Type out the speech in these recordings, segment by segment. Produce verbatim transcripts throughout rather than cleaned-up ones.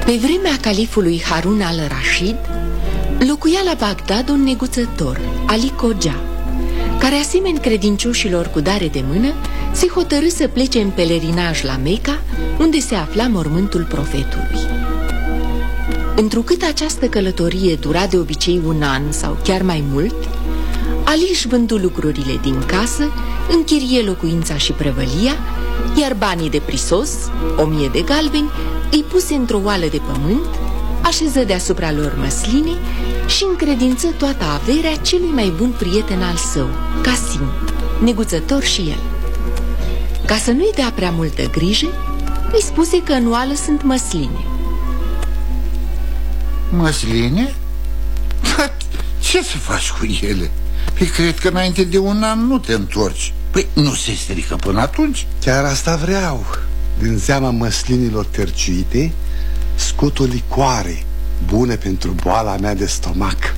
Pe vremea califului Harun al-Rashid locuia la Bagdad un neguțător, Ali Khojah, care, asemeni credincioșilor cu dare de mână, se hotărâ să plece în pelerinaj la Mecca, unde se afla mormântul profetului. Întrucât această călătorie dura de obicei un an sau chiar mai mult, Ali își vându lucrurile din casă, închirie locuința și prăvălia, iar banii de prisos, o mie de galbeni, îi puse într-o oală de pământ, așeză deasupra lor măsline și încredință toată averea celui mai bun prieten al său, Qasim, neguțător și el. Ca să nu-i dea prea multă grijă, îi spuse că în oală sunt măsline. Măsline? Ce să faci cu ele? Păi cred că înainte de un an nu te întorci. Păi nu se strică până atunci? Chiar asta vreau. Din seama măslinilor terciuite scot o licoare bune pentru boala mea de stomac.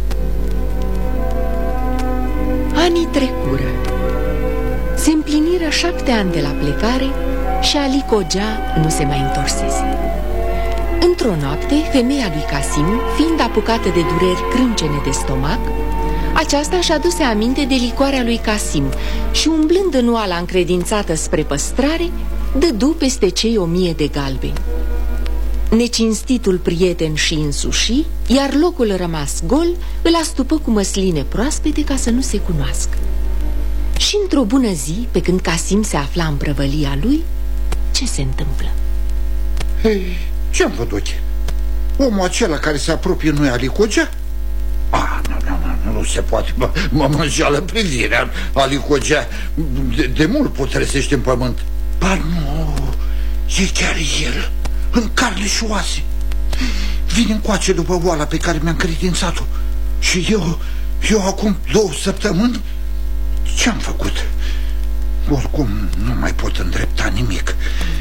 Anii trecură. Se împliniră șapte ani de la plecare și Ali Khojah nu se mai întorsese. Într-o noapte, femeia lui Qasim, fiind apucată de dureri crâncene de stomac, aceasta și-a aduse aminte de licoarea lui Qasim și, umblând în oala încredințată spre păstrare, dădu peste cei o mie de galbeni. Necinstitul prieten și însuși, iar locul rămas gol, îl astupă cu măsline proaspete ca să nu se cunoască. Și într-o bună zi, pe când Qasim se afla în prăvălia lui, ce se întâmplă? Hei, ce-am văzut? Omul acela care se apropie nu e Ali Khojah? Ah, nu, nu, nu, nu se poate. Mă, mă înșală privirea. Ali Khojah de, de mult putresește în pământ. Ba nu, e chiar el, în carne și oase. Vine încoace după oala pe care mi-am credințat-o. Și eu, eu acum două săptămâni, ce-am făcut? Oricum nu mai pot îndrepta nimic.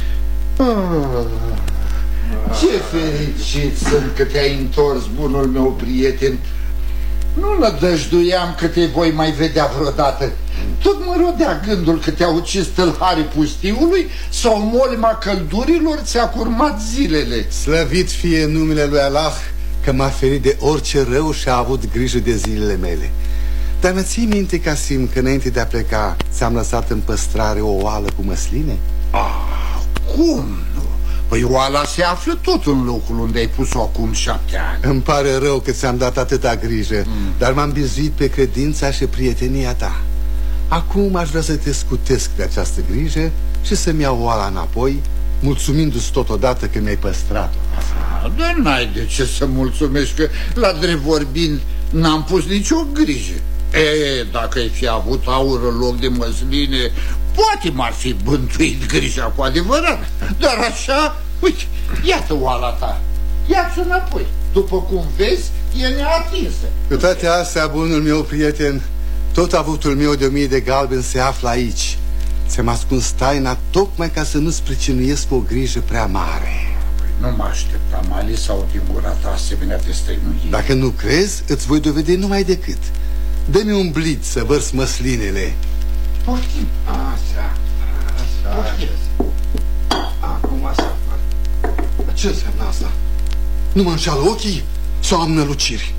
Ah, ce fericit sunt că te-ai întors, bunul meu prieten. Nu nădăjduiam că te voi mai vedea vreodată. Tot mă rodea gândul că te-a ucis tâlharii pustiului sau molima căldurilor ți-a curmat zilele. Slăvit fie numele lui Allah că m-a ferit de orice rău și a avut grijă de zilele mele. Dar mă ții minte, Qasim, că înainte de a pleca ți-am lăsat în păstrare o oală cu măsline? Ah, cum nu? Păi oala se află tot în locul unde ai pus-o acum șapte ani. Îmi pare rău că ți-am dat atâta grijă, mm. dar m-am bizuit pe credința și prietenia ta. Acum aș vrea să te scutesc de această grijă și să-mi iau oala înapoi, mulțumindu-ți totodată că mi-ai păstrat-o. Ah, dar n-ai de ce să mulțumești, că la drept vorbind n-am pus nicio grijă. E, dacă ai fi avut aur în loc de măsline, poate m-ar fi bântuit grija cu adevărat. Dar așa, uite, iată oala ta, ia-ți înapoi. După cum vezi, e neatinsă. Cu toate astea, bunul meu prieten, tot avutul meu de o mie de galbeni se află aici. Ți-am ascuns taina tocmai ca să nu-ți pricinuiesc o grijă prea mare. Păi nu mă așteptam, Ali, sau din gura ta asemenea destăinuiri. Dacă nu crezi, îți voi dovedi numai decât. Dă-mi un blid să vărs măslinele. Poftim. Așa, așa, așa. Acum așa fac. Ce înseamnă asta? Nu mă înșală ochii sau am năluciri?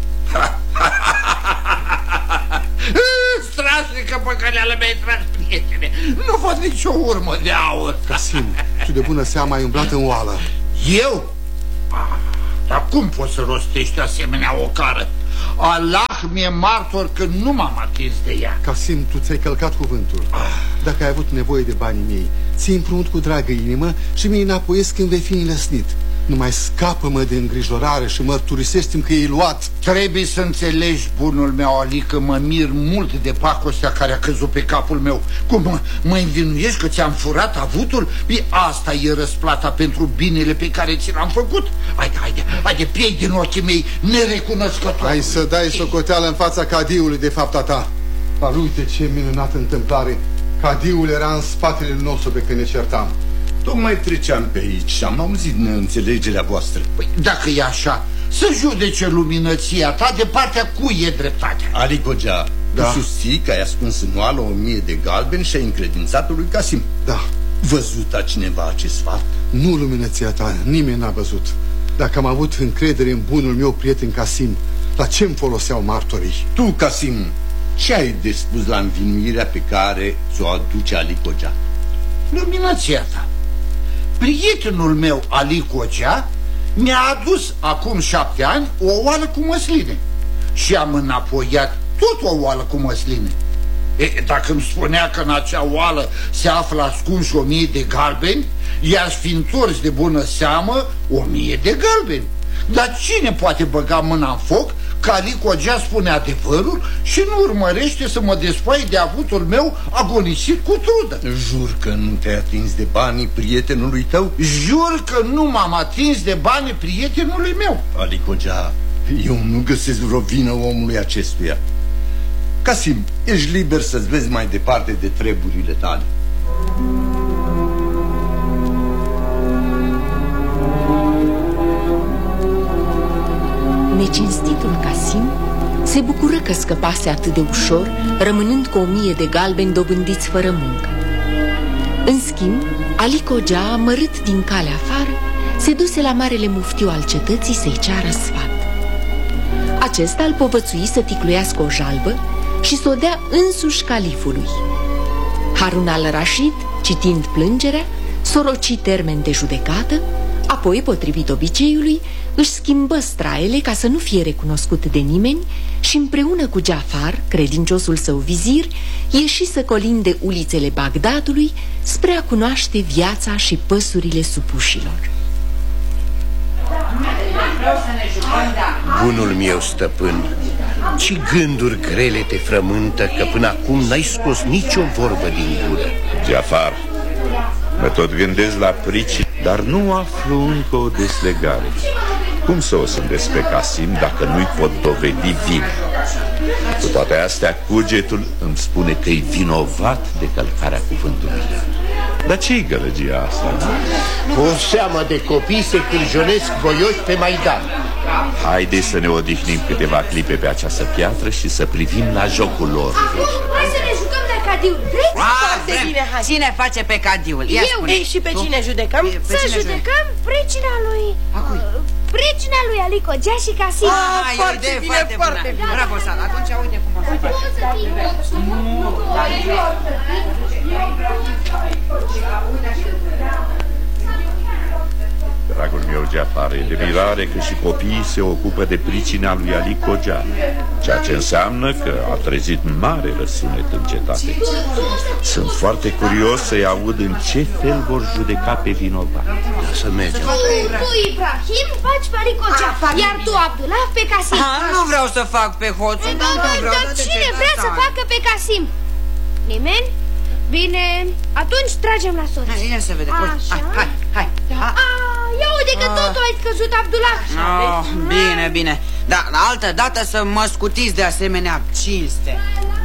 Strașnică păcăleală mi-ai tras, prietene. Nu văd nicio urmă de aur. Qasim, tu de bună seamă ai umblat în oală. Eu? Ah, dar cum poți să rostești asemenea ocară? Allah mi-e martor că nu m-am atins de ea. Qasim, tu ți-ai călcat cuvântul. Dacă ai avut nevoie de banii mei, ți-i împrumut cu dragă inimă și mi-i înapoiesc când vei fi înlăsnit. Numai scapă-mă de îngrijorare și mărturisește-mi că e luat. Trebuie să înțelegi, bunul meu Ali, că mă mir mult de pacostea care a căzut pe capul meu. Cum mă, mă învinuiești că ți-am furat avutul? Păi asta e răsplata pentru binele pe care ți l-am făcut. Haide, haide, haide, piei din ochii mei nerecunoscător. Hai să dai socoteală în fața cadiului de fapta ta. Dar uite ce minunată întâmplare. Cadiul era în spatele nostru pe când ne certam. Tocmai treceam pe aici și am auzit neînțelegerea voastră. Păi, dacă e așa, să judece luminăția ta, de partea cui e dreptatea. Ali Khojah, da. Tu susții că ai ascuns în oală o mie de galbeni și ai încredințat-o lui Qasim. Da. Văzut a cineva acest fapt? Nu, luminăția ta, nimeni n-a văzut. Dacă am avut încredere în bunul meu prieten Casim, la ce-mi foloseau martorii? Tu, Casim, ce ai de spus la învinuirea pe care ți-o aduce Ali Cogea? Luminația ta. Prietenul meu Ali Cogea mi-a adus acum șapte ani o oală cu măsline și am înapoiat tot o oală cu măsline. E, dacă îmi spunea că în acea oală se află ascunși o mie de galbeni, i-aș fi întors de bună seamă o mie de galbeni. Dar cine poate băga mâna în foc că Ali Cogea spune adevărul și nu urmărește să mă despoie de avutul meu agonisit cu trudă? Jur că nu te-ai atins de banii prietenului tău? Jur că nu m-am atins de banii prietenului meu. Ali Cogea, eu nu găsesc vreo vină omului acestuia. Casim, ești liber să-ți vezi mai departe de treburile tale. Necinstitul Casim se bucură că scăpase atât de ușor, rămânând cu o mie de galbeni dobândiți fără muncă. În schimb, Ali Cogea, mărât din calea afară, se duse la marele muftiu al cetății să-i ceară sfat. Acesta îl povățui să ticluiască o jalbă și să o dea însuși califului. Harun al-Rashid, citind plângerea, soroci termen de judecată, apoi, potrivit obiceiului, își schimbă straele ca să nu fie recunoscut de nimeni și împreună cu Jafar, credinciosul său vizir, ieși să colinde ulițele Bagdadului spre a cunoaște viața și păsurile supușilor. Bunul meu stăpân, ce gânduri grele te frământă că până acum n-ai scos nicio vorbă din gură. Jafar, mă tot gândesc la prici, dar nu aflu încă o deslegare. Cum să o sândesc pe Casim dacă nu-i pot dovedi vin? Cu toate astea, cugetul îmi spune că-i vinovat de călcarea cuvântului. Dar ce-i gălăgia asta? O seamă de copii se cârjonesc voioși pe Maidan. Haide să ne odihnim câteva clipe pe această piatră și să privim la jocul lor. Hai să ne jucăm de cadiul. Vreți? Foarte bine, hai. Cine face pe cadiul? Ia Eu. spune. Ei, și pe cine judecăm? Pe Să cine judecăm pricina lui... A cui? Pricina lui Ali Cogea și Casim. Ah, e o idee foarte bună. Bravo, Sara. Atunci uite cum o să faci. Dragul meu Jafar, e de mirare că și copiii se ocupă de pricina lui Ali Cogea, ceea ce înseamnă că a trezit mare răsunet în cetate. Sunt foarte curios să-i aud în ce fel vor judeca pe vinovat. Să mergem. Tu, Ibrahim, faci pe Ali Cogea, iar tu, Abdullah, pe Casim. Ah, nu vreau să fac pe hoțul. Dar cine vrea să facă pe Casim? Nimeni? Bine, atunci tragem la sorți. Hai, ia să vedem. Hai, hai, hai. Ia uite că totul ai scăzut, Abdullah. Oh, bine, bine. Da, la altă dată să mă scutiți de asemenea cinste.